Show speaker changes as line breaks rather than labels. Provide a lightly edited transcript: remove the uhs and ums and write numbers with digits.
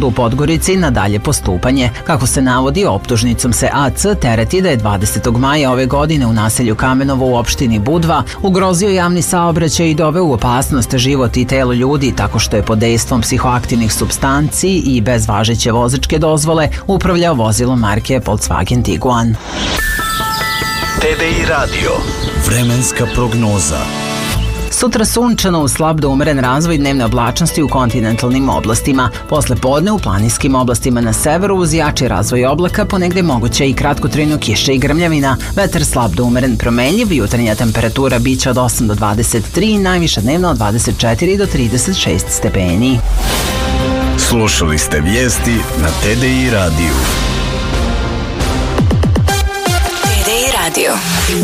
sudu u Podgorici na dalje postupanje. Kako se navodi, optužnicom se AC tereti da je 20. maja ove godine u naselju Kamenovo u opštini Budva ugrozio javni saobraćaj i doveo u opasnost život i telo ljudi tako što je pod dejstvom psihoaktivnih supstanci i bez važeće vozačke dozvole upravljao vozilom marke Volkswagen Tiguan.
TDI Radio. Vremenska prognoza.
Sutra sunčano uz slab do umeren razvoj dnevne oblačnosti u kontinentalnim oblastima. Posle podne u planinskim oblastima na severu uz jači razvoj oblaka ponegde moguće i kratkotrajno kiša i grmljavina. Vetar slab do umeren promenljiv, jutarnja temperatura biće od 8 do 23, najviša dnevna od 24 do 36 stepeni.
Slušali ste vijesti na TDI radiju.
TDI radio.